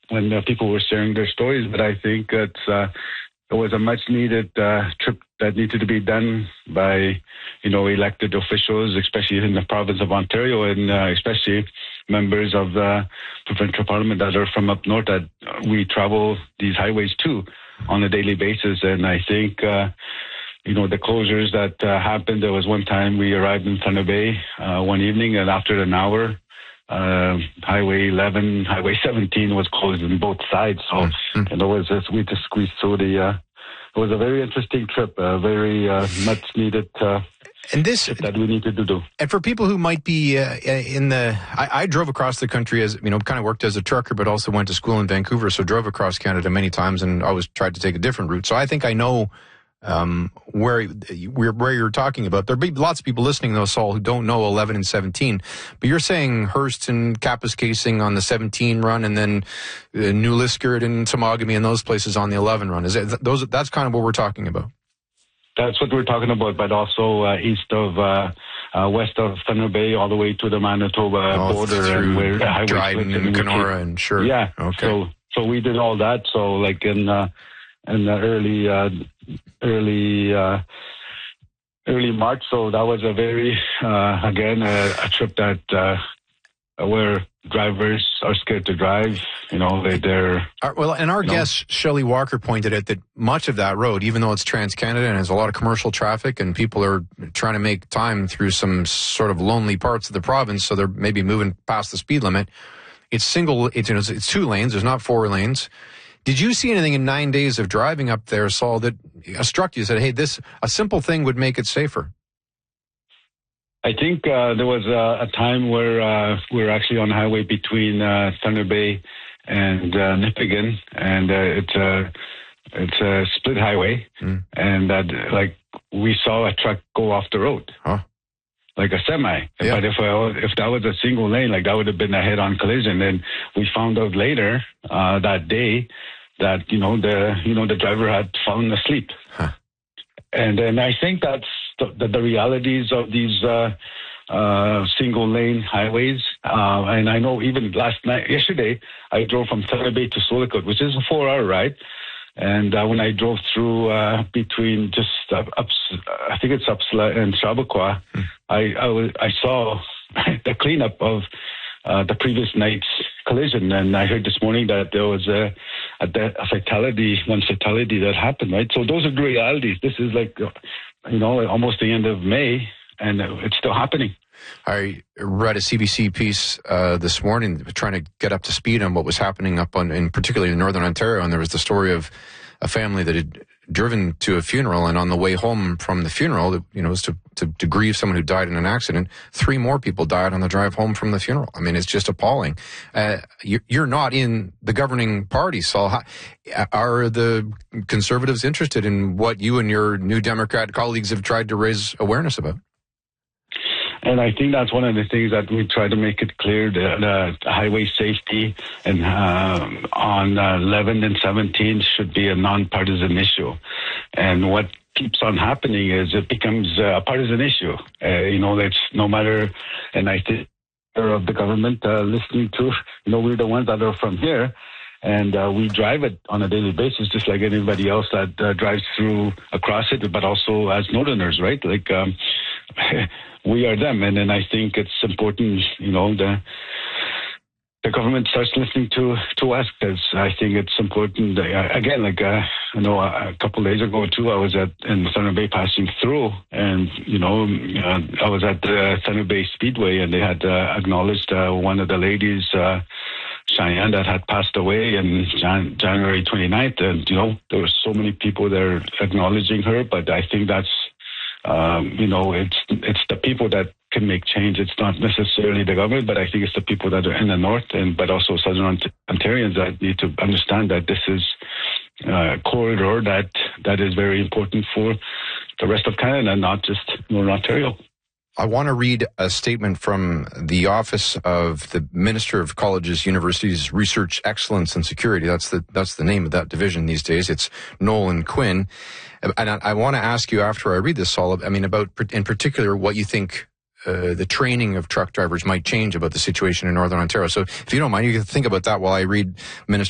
when people were sharing their stories. But I think it was a much-needed trip that needed to be done by, elected officials, especially in the province of Ontario, and especially members of the provincial parliament that are from up north that we travel these highways too on a daily basis. And I think, the closures that happened, there was one time we arrived in Thunder Bay one evening, and after an hour, Highway 11, Highway 17 was closed on both sides. So, and we just squeezed through it was a very interesting trip, very much needed and this that we needed to do. And for people who might be I drove across the country as, kind of worked as a trucker, but also went to school in Vancouver, so drove across Canada many times and always tried to take a different route. So I think I know where you're talking about. There'll be lots of people listening, though, Saul, who don't know 11 and 17. But you're saying Hearst and Kapuskasing on the 17 run, and then New Liskeard and Temagami and those places on the 11 run. That's kind of what we're talking about. That's what we're talking about, but also west of Thunder Bay, all the way to the Manitoba border, and where the highway Dryden and Kenora, and sure. Yeah. Okay. So we did all that. So like in the early March. So that was a very again a trip that where drivers are scared to drive. They're our guest Shelley Walker pointed out that much of that road, even though it's Trans-Canada and has a lot of commercial traffic, and people are trying to make time through some sort of lonely parts of the province, so they're maybe moving past the speed limit. It's it's 2 lanes. There's not 4 lanes. Did you see anything in 9 days of driving up there, Saul, that struck you? Said, hey, a simple thing would make it safer? I think there was a time where we were actually on the highway between Thunder Bay and Nipigon, and it's a split highway, and that we saw a truck go off the road. Huh? Like a semi. Yeah. But if that was a single lane, that would have been a head-on collision. And we found out later that day that the driver had fallen asleep. Huh. And then I think that's the realities of these single lane highways. And I know even yesterday, I drove from Thunder Bay to Solikot, which is a 4-hour ride. And when I drove through between just I think it's Upsala and Chappaqua, I saw the cleanup of the previous night's collision, and I heard this morning that there was a fatality that happened. Right, so those are the realities. This is almost the end of May, and it's still happening. I read a CBC piece this morning trying to get up to speed on what was happening particularly in Northern Ontario, and there was the story of a family that had driven to a funeral, and on the way home from the funeral, was to grieve someone who died in an accident. 3 more people died on the drive home from the funeral. I mean, it's just appalling. You're not in the governing party, Saul. Are the Conservatives interested in what you and your New Democrat colleagues have tried to raise awareness about? And I think that's one of the things that we try to make it clear, the highway safety and on 11 and 17 should be a nonpartisan issue. And what keeps on happening is it becomes a partisan issue. It's no matter, and I think of the government listening to, we're the ones that are from here, and we drive it on a daily basis, just like anybody else that drives through across it, but also as Northerners, right? We are them, and then I think it's important, the government starts listening to us, because I think it's important. Again, I know a couple of days ago too, I was in Thunder Bay passing through, and I was at the Thunder Bay Speedway, and they had acknowledged one of the ladies, Cheyenne, that had passed away in January 29th, and there were so many people there acknowledging her. But I think that's it's the people that can make change. It's not necessarily the government, but I think it's the people that are in the north, but also Southern Ontarians that need to understand that this is a corridor that is very important for the rest of Canada, not just Northern Ontario. I want to read a statement from the Office of the Minister of Colleges, Universities, Research Excellence and Security. That's the name of that division these days. It's Nolan Quinn. And I want to ask you after I read this, Saul, about in particular what you think the training of truck drivers might change about the situation in Northern Ontario. So if you don't mind, you can think about that while I read Minister